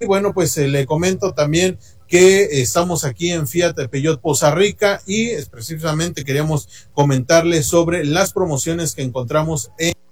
Y bueno, pues le comento también que estamos aquí en Fiat Peugeot Poza Rica y específicamente queríamos comentarles sobre las promociones que encontramos en